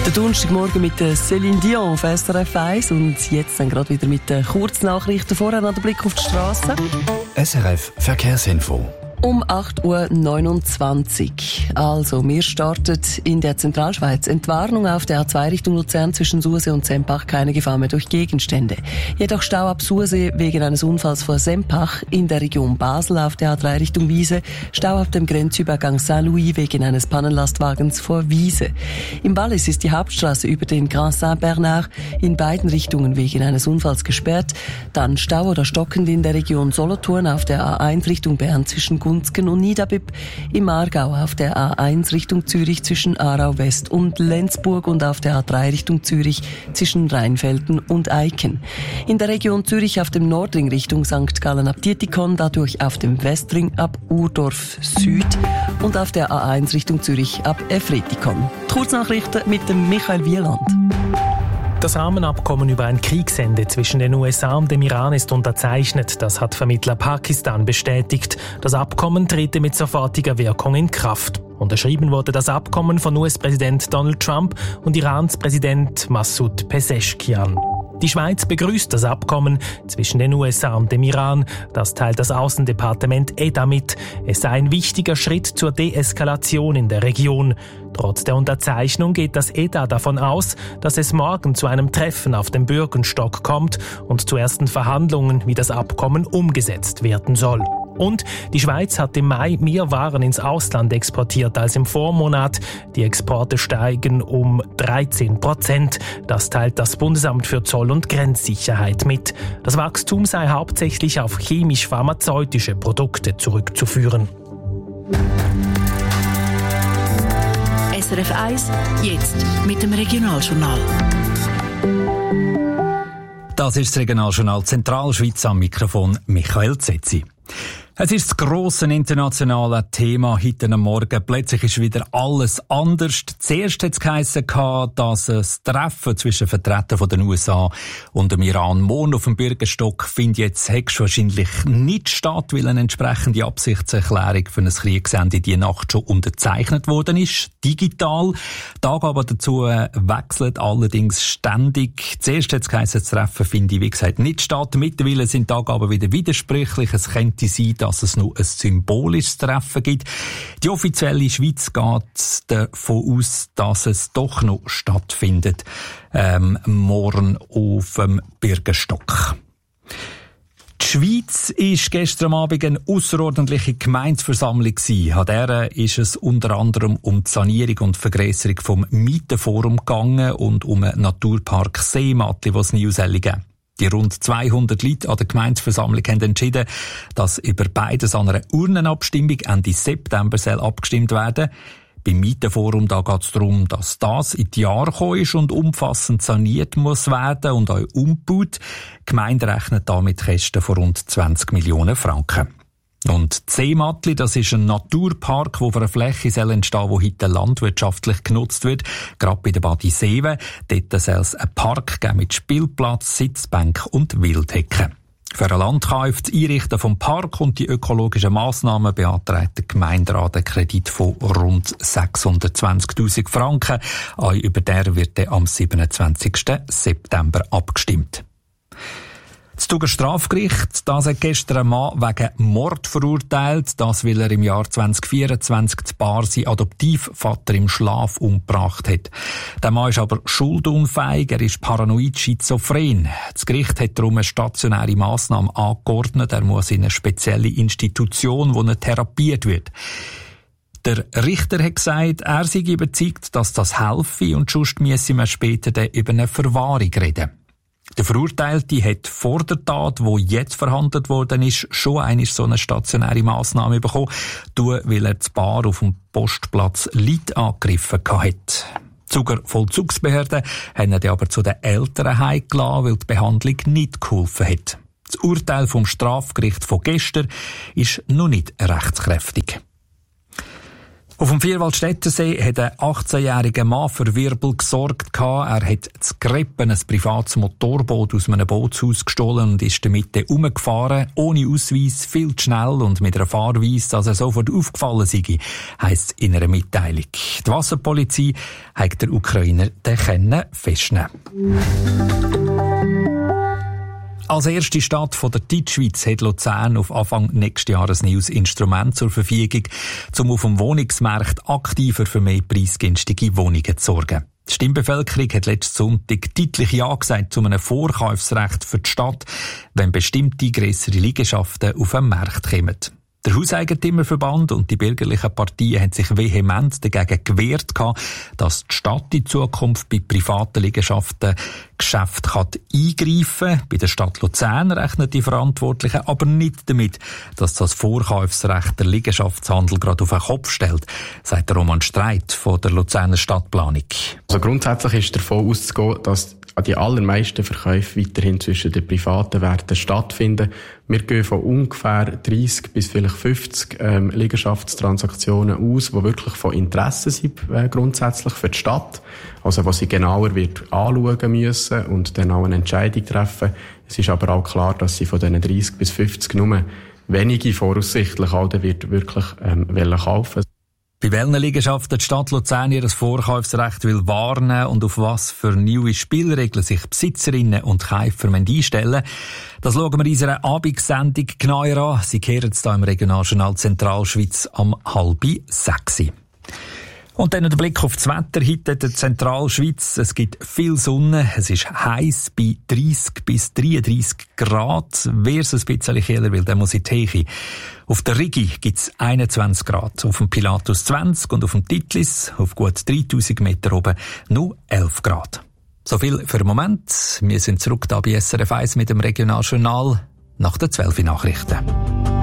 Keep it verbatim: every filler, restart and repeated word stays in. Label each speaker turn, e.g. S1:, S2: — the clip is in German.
S1: Der Donnerstagmorgen mit Céline Dion auf S R F eins und jetzt dann gerade wieder mit den Kurznachrichten. Vorher noch der Blick auf die Straße.
S2: S R F Verkehrsinfo.
S1: Um acht Uhr neunundzwanzig. Also, wir starten in der Zentralschweiz. Entwarnung auf der A zwei Richtung Luzern zwischen Sursee und Sempach. Keine Gefahr mehr durch Gegenstände. Jedoch Stau ab Sursee wegen eines Unfalls vor Sempach. In der Region Basel auf der A drei Richtung Wiese. Stau ab dem Grenzübergang Saint-Louis wegen eines Pannenlastwagens vor Wiese. Im Wallis ist die Hauptstraße über den Grand Saint-Bernard in beiden Richtungen wegen eines Unfalls gesperrt. Dann Stau oder stockend in der Region Solothurn auf der A eins Richtung Bern zwischen Gunzgen und Niederbipp, im Aargau auf der A eins Richtung Zürich zwischen Aarau West und Lenzburg und auf der A drei Richtung Zürich zwischen Rheinfelden und Eiken. In der Region Zürich auf dem Nordring Richtung Sankt Gallen ab Dietikon, dadurch auf dem Westring ab Urdorf Süd und auf der A eins Richtung Zürich ab Efretikon. Die Kurznachrichten mit dem Michael Wieland.
S3: Das Rahmenabkommen über ein Kriegsende zwischen den U S A und dem Iran ist unterzeichnet. Das hat Vermittler Pakistan bestätigt. Das Abkommen trete mit sofortiger Wirkung in Kraft. Unterschrieben wurde das Abkommen von U S-Präsident Donald Trump und Irans Präsident Massoud Pezeshkian. Die Schweiz begrüßt das Abkommen zwischen den U S A und dem Iran. Das teilt das Außendepartement E D A mit. Es sei ein wichtiger Schritt zur Deeskalation in der Region. Trotz der Unterzeichnung geht das E D A davon aus, dass es morgen zu einem Treffen auf dem Bürgenstock kommt und zu ersten Verhandlungen, wie das Abkommen umgesetzt werden soll. Und die Schweiz hat im Mai mehr Waren ins Ausland exportiert als im Vormonat. Die Exporte steigen um dreizehn Prozent. Das teilt das Bundesamt für Zoll- und Grenzsicherheit mit. Das Wachstum sei hauptsächlich auf chemisch-pharmazeutische Produkte zurückzuführen.
S4: S R F eins, jetzt mit dem Regionaljournal.
S5: Das ist das Regionaljournal Zentralschweiz, am Mikrofon Michael Zetzi. Es ist das grosse internationale Thema heute am Morgen. Plötzlich ist wieder alles anders. Zuerst hat es geheissen, dass das Treffen zwischen Vertretern der U S A und dem Iran morgen auf dem Bürgerstock findet jetzt höchstwahrscheinlich nicht statt, weil eine entsprechende Absichtserklärung für ein Kriegsende die Nacht schon unterzeichnet worden ist. Digital. Die Angaben dazu wechseln allerdings ständig. Zuerst hat es geheissen, das Treffen findet, wie gesagt, nicht statt. Mittlerweile sind die Angaben wieder widersprüchlich. Es könnte sein, dass es nur ein symbolisches Treffen gibt. Die offizielle Schweiz geht davon aus, dass es doch noch stattfindet, ähm, morgen auf dem Bürgerstock. Die Schweiz war gestern Abend eine ausserordentliche Gemeindeversammlung. An der ist es unter anderem um die Sanierung und Vergrösserung vom Mietenforum gegangen und um einen Naturpark Seematli, was es nie geben. Die rund zweihundert Leute an der Gemeindeversammlung haben entschieden, dass über beides an einer Urnenabstimmung Ende September soll abgestimmt werden. Beim Mietenforum da geht es darum, dass das in die Jahre gekommen ist und umfassend saniert muss werden und auch umgebaut. Die Gemeinde rechnet damit Kosten von rund zwanzig Millionen Franken. Und Seematli, das ist ein Naturpark, wo auf einer Fläche soll entstehen, die heute landwirtschaftlich genutzt wird. Gerade bei der Badi Seewe. Dort soll es einen Park geben mit Spielplatz, Sitzbank und Wildhecken. Für ein Landkauf, das Einrichten vom Park und die ökologischen Massnahmen beantragt der Gemeinderat einen Kredit von rund sechshundertzwanzigtausend Franken. Auch über der wird dann am siebenundzwanzigsten September abgestimmt. Das Thuger Strafgericht, das hat gestern einen Mann wegen Mord verurteilt. Das, weil er im Jahr zwanzig vierundzwanzig das Paar seinen Adoptivvater im Schlaf umgebracht hat. Der Mann ist aber schuldunfähig, er ist paranoid schizophren. Das Gericht hat darum eine stationäre Massnahme angeordnet. Er muss in eine spezielle Institution, wo er therapiert wird. Der Richter hat gesagt, er sei überzeugt, dass das helfe und sonst müsse man später dann über eine Verwahrung reden. Der Verurteilte hat vor der Tat, die jetzt verhandelt worden ist, schon einmal so eine stationäre Massnahme bekommen, weil er das Paar auf dem Postplatz Leid angegriffen hat. Die Thuger Vollzugsbehörden haben ihn aber zu den Eltern heimgelassen, weil die Behandlung nicht geholfen hat. Das Urteil vom Strafgericht von gestern ist noch nicht rechtskräftig. Auf dem Vierwaldstättersee hat ein achtzehnjähriger Mann für Wirbel gesorgt. Er hat zu Greppen ein privates Motorboot aus einem Bootshaus gestohlen und ist damit herumgefahren, ohne Ausweis, viel zu schnell und mit einer Fahrweise, dass er sofort aufgefallen sei, heisst es in einer Mitteilung. Die Wasserpolizei hat der Ukrainer den festnehmen können. Als erste Stadt von der Deutschschweiz hat Luzern auf Anfang nächsten Jahres ein neues Instrument zur Verfügung, um auf dem Wohnungsmarkt aktiver für mehr preisgünstige Wohnungen zu sorgen. Die Stimmbevölkerung hat letzten Sonntag deutlich Ja gesagt zu einem Vorkaufsrecht für die Stadt, wenn bestimmte grössere Liegenschaften auf den Markt kommen. Der Hauseigentümerverband und die bürgerlichen Partien haben sich vehement dagegen gewehrt, dass die Stadt in Zukunft bei privaten Liegenschaften Geschäfte eingreifen kann. Bei der Stadt Luzern rechnen die Verantwortlichen aber nicht damit, dass das Vorkaufsrecht der Liegenschaftshandel gerade auf den Kopf stellt, sagt der Roman Streit von der Luzerner Stadtplanung.
S6: Also grundsätzlich ist davon auszugehen, dass die allermeisten Verkäufe weiterhin zwischen den privaten Werten stattfinden. Wir gehen von ungefähr dreissig bis vielleicht fünfzig ähm, Liegenschaftstransaktionen aus, die wirklich von Interesse sind, äh, grundsätzlich für die Stadt. Also, was sie genauer wird anschauen müssen und dann auch eine Entscheidung treffen. Es ist aber auch klar, dass sie von diesen dreissig bis fünfzig nur wenige voraussichtlich auch dann wird wirklich ähm, wollen kaufen.
S5: Bei welchen Liegenschaften die Stadt Luzern ihr Vorkaufsrecht will warnen und auf was für neue Spielregeln sich Besitzerinnen und Käufer einstellen müssen, das schauen wir in unserer Abendsendung genauer an. Sie kehren jetzt hier im Regionaljournal Zentralschweiz am halb sechs. Und dann der Blick auf das Wetter heute in der Zentralschweiz. Es gibt viel Sonne, es ist heiß bei dreissig bis dreiunddreissig Grad. Wer es ein bisschen kühler will, der muss in die Nähe. Auf der Rigi gibt es einundzwanzig Grad, auf dem Pilatus zwanzig und auf dem Titlis, auf gut dreitausend Meter oben, nur elf Grad. So viel für den Moment. Wir sind zurück da bei S R F eins mit dem Regionaljournal nach den zwölf Nachrichten.